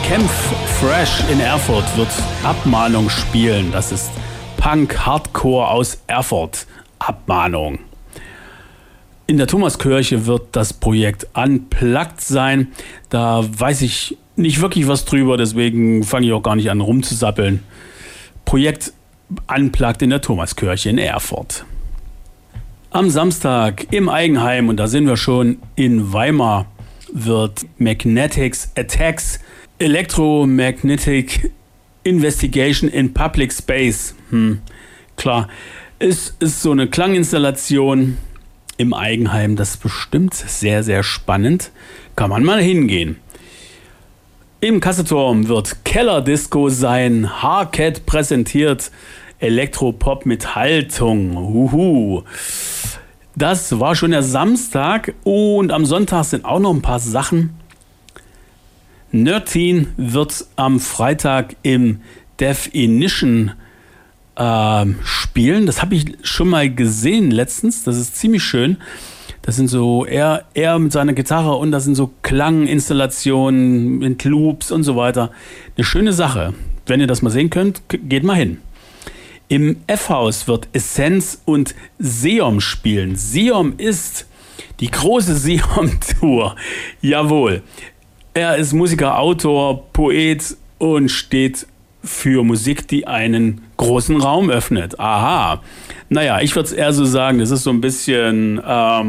Camp Fresh in Erfurt wird Abmahnung spielen. Das ist Punk Hardcore aus Erfurt. Abmahnung. In der Thomaskirche wird das Projekt Unplugged sein. Da weiß ich nicht wirklich was drüber, deswegen fange ich auch gar nicht an rumzusappeln. Projekt Unplugged in der Thomaskirche in Erfurt. Am Samstag im Eigenheim, und da sind wir schon in Weimar, wird Magnetics Attacks Electromagnetic Investigation in Public Space. Klar, es ist so eine Klanginstallation im Eigenheim. Das ist bestimmt sehr, sehr spannend. Kann man mal hingehen. Im Kasseturm wird Keller Disco sein. Hardcat präsentiert Elektropop mit Haltung. Das war schon der Samstag, und am Sonntag sind auch noch ein paar Sachen. Nerdteen wird am Freitag im Definition spielen. Das habe ich schon mal gesehen letztens. Das ist ziemlich schön. Das sind so er mit seiner Gitarre, und das sind so Klanginstallationen mit Loops und so weiter. Eine schöne Sache. Wenn ihr das mal sehen könnt, geht mal hin. Im F-Haus wird Essenz und Seom spielen. Seom ist die große Seom-Tour. Jawohl. Er ist Musiker, Autor, Poet und steht für Musik, die einen großen Raum öffnet. Aha. Naja, ich würde es eher so sagen, das ist so ein bisschen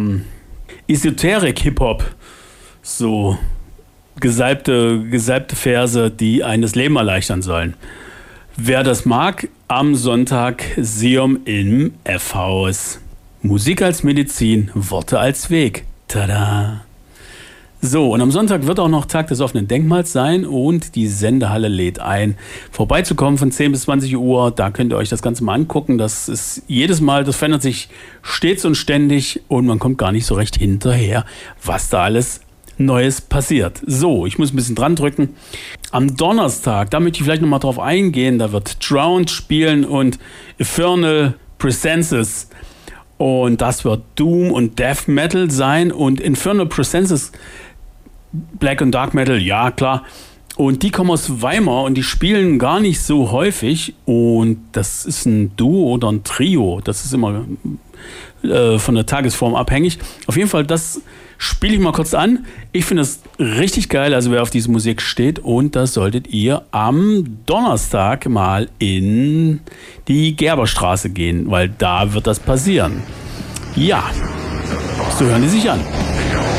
Esoterik-Hip-Hop. So gesalbte Verse, die einem das Leben erleichtern sollen. Wer das mag, am Sonntag Seom im F-Haus. Musik als Medizin, Worte als Weg. Tada! So, und am Sonntag wird auch noch Tag des offenen Denkmals sein, und die Sendehalle lädt ein, vorbeizukommen von 10 bis 20 Uhr. Da könnt ihr euch das Ganze mal angucken. Das ist jedes Mal, das verändert sich stets und ständig, und man kommt gar nicht so recht hinterher, was da alles Neues passiert. So, ich muss ein bisschen dran drücken. Am Donnerstag, da möchte ich vielleicht nochmal drauf eingehen, da wird Drowned spielen und Infernal Presences. Und das wird Doom und Death Metal sein, und Infernal Presences Black und Dark Metal, ja klar. Und die kommen aus Weimar, und die spielen gar nicht so häufig, und das ist ein Duo oder ein Trio. Das ist immer von der Tagesform abhängig. Auf jeden Fall, das spiele ich mal kurz an. Ich finde das richtig geil, also wer auf diese Musik steht, und das solltet ihr am Donnerstag mal in die Gerberstraße gehen, weil da wird das passieren. Ja, so hören die sich an.